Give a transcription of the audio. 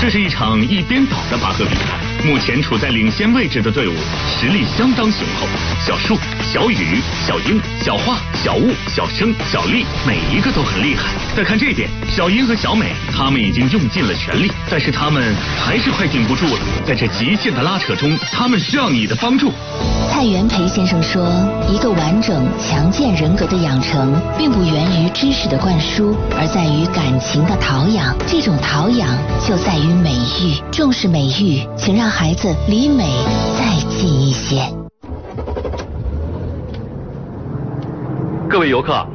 这是一场一边倒的拔河比赛，目前处在领先位置的队伍实力相当雄厚。小树、小雨、小英、小花、小雾、小生、小丽，每一个都很厉害。再看这边，小英和小美，他们已经用尽了全力，但是他们还是快顶不住了。在这极限的拉扯中，他们需要你的帮助。 蔡元培先生说，一个完整强健人格的养成，并不源于知识的灌输，而在于感情的陶养。这种陶养就在于美育，重视美育，请让孩子离美再近一些。 各位游客，